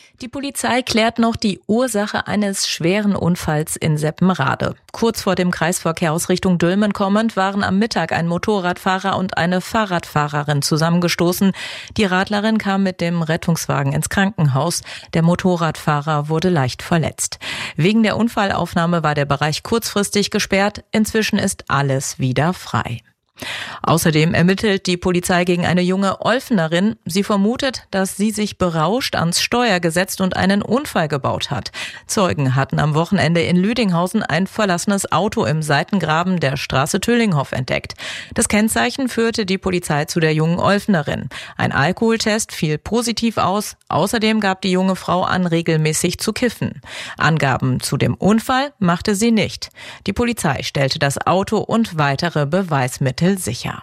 Die Polizei klärt noch die Ursache eines schweren Unfalls in Seppenrade. Kurz vor dem Kreisverkehr aus Richtung Dülmen kommend waren am Mittag ein Motorradfahrer und eine Fahrradfahrerin zusammengestoßen. Die Radlerin kam mit dem Rettungswagen ins Krankenhaus. Der Motorradfahrer wurde leicht verletzt. Wegen der Unfallaufnahme war der Bereich kurzfristig gesperrt. Inzwischen ist alles wieder frei. Außerdem ermittelt die Polizei gegen eine junge Olfenerin. Sie vermutet, dass sie sich berauscht ans Steuer gesetzt und einen Unfall gebaut hat. Zeugen hatten am Wochenende in Lüdinghausen ein verlassenes Auto im Seitengraben der Straße Tüllinghoff entdeckt. Das Kennzeichen führte die Polizei zu der jungen Olfenerin. Ein Alkoholtest fiel positiv aus. Außerdem gab die junge Frau an, regelmäßig zu kiffen. Angaben zu dem Unfall machte sie nicht. Die Polizei stellte das Auto und weitere Beweismittel sicher.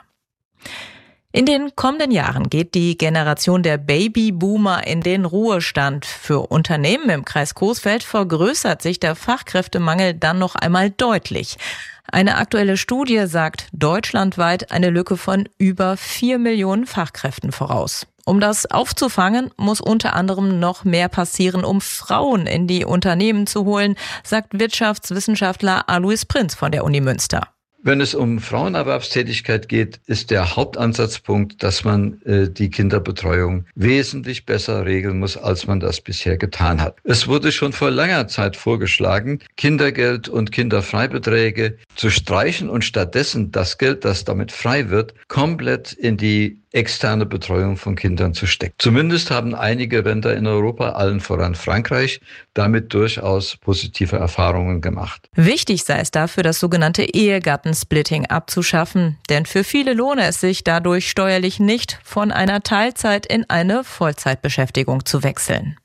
In den kommenden Jahren geht die Generation der Babyboomer in den Ruhestand. Für Unternehmen im Kreis Coesfeld vergrößert sich der Fachkräftemangel dann noch einmal deutlich. Eine aktuelle Studie sagt deutschlandweit eine Lücke von über 4 Millionen Fachkräften voraus. Um das aufzufangen, muss unter anderem noch mehr passieren, um Frauen in die Unternehmen zu holen, sagt Wirtschaftswissenschaftler Alois Prinz von der Uni Münster. Wenn es um Frauenerwerbstätigkeit geht, ist der Hauptansatzpunkt, dass man die Kinderbetreuung wesentlich besser regeln muss, als man das bisher getan hat. Es wurde schon vor langer Zeit vorgeschlagen, Kindergeld und Kinderfreibeträge zu streichen und stattdessen das Geld, das damit frei wird, komplett in die externe Betreuung von Kindern zu stecken. Zumindest haben einige Länder in Europa, allen voran Frankreich, damit durchaus positive Erfahrungen gemacht. Wichtig sei es dafür, das sogenannte Ehegattensplitting abzuschaffen. Denn für viele lohne es sich dadurch steuerlich nicht, von einer Teilzeit in eine Vollzeitbeschäftigung zu wechseln.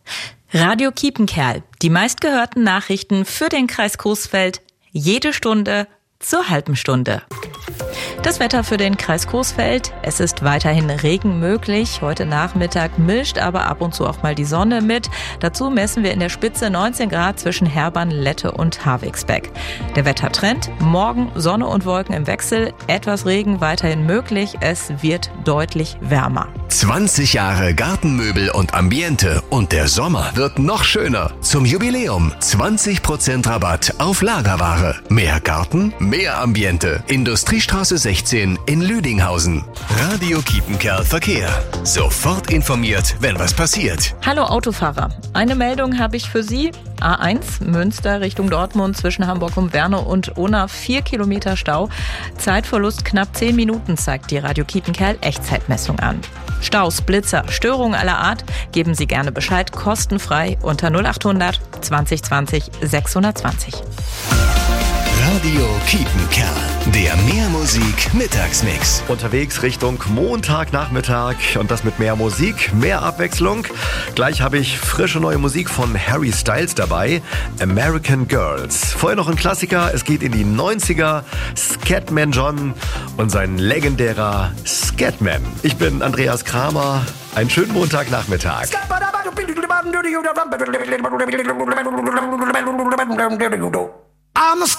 Radio Kiepenkerl, die meistgehörten Nachrichten für den Kreis Coesfeld, jede Stunde zur halben Stunde. Das Wetter für den Kreis Coesfeld. Es ist weiterhin Regen möglich. Heute Nachmittag mischt aber ab und zu auch mal die Sonne mit. Dazu messen wir in der Spitze 19 Grad zwischen Herbern, Lette und Havigsbeck. Der Wettertrend: morgen Sonne und Wolken im Wechsel. Etwas Regen weiterhin möglich. Es wird deutlich wärmer. 20 Jahre Gartenmöbel und Ambiente und der Sommer wird noch schöner. Zum Jubiläum 20% Rabatt auf Lagerware. Mehr Garten, mehr Ambiente. Industriestraße 16 in Lüdinghausen. Radio Kiepenkerl Verkehr. Sofort informiert, wenn was passiert. Hallo Autofahrer, eine Meldung habe ich für Sie. A1 Münster Richtung Dortmund zwischen Hamburg und Werne und Unna 4 Kilometer Stau. Zeitverlust knapp 10 Minuten zeigt die Radio Kiepenkerl Echtzeitmessung an. Staus, Blitzer, Störungen aller Art, geben Sie gerne Bescheid, kostenfrei unter 0800 2020 620. Radio Kiepenkerl, der Mehrmusik-Mittagsmix. Unterwegs Richtung Montagnachmittag und das mit mehr Musik, mehr Abwechslung. Gleich habe ich frische neue Musik von Harry Styles dabei, American Girls. Vorher noch ein Klassiker, es geht in die 90er, Scatman John und sein legendärer Scatman. Ich bin Andreas Kramer, einen schönen Montagnachmittag. I'm a